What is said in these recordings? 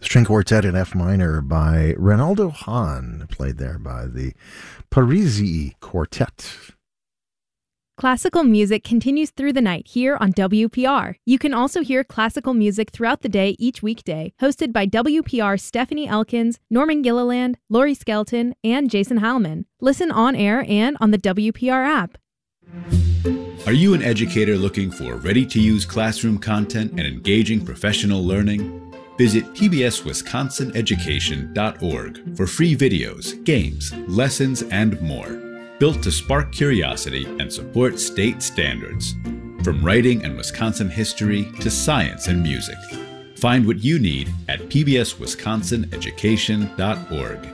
String Quartet in F minor by Reynaldo Hahn, played there by the Parisi Quartet. Classical music continues through the night here on WPR. You can also hear classical music throughout the day each weekday, hosted by WPR's Stephanie Elkins, Norman Gilliland, Laurie Skelton, and Jason Heilman. Listen on air and on the WPR app. Are you an educator looking for ready-to-use classroom content and engaging professional learning? Visit pbswisconsineducation.org for free videos, games, lessons, and more. Built to spark curiosity and support state standards. From writing and Wisconsin history to science and music. Find what you need at pbswisconsineducation.org.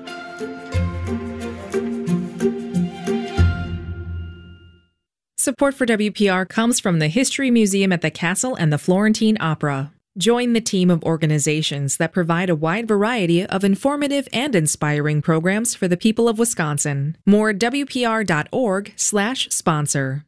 Support for WPR comes from the History Museum at the Castle and the Florentine Opera. Join the team of organizations that provide a wide variety of informative and inspiring programs for the people of Wisconsin. More at wpr.org/sponsor.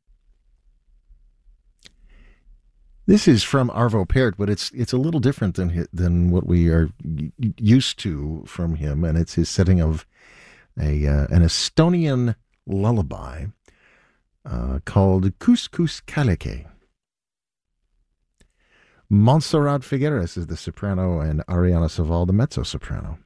This is from Arvo Pärt, but it's a little different than what we are used to from him, and it's his setting of an Estonian lullaby called Couscous Kaleke. Montserrat Figueres is the soprano and Ariana Saval the mezzo-soprano.